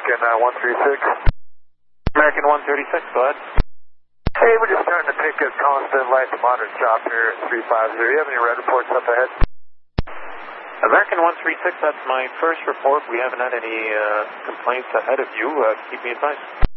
American 136. American 136, go ahead. Hey, we're just starting to pick a constant light to moderate chop here at 350. Do you have any red reports up ahead? American 136, that's my first report. We haven't had any complaints ahead of you. Keep me advised.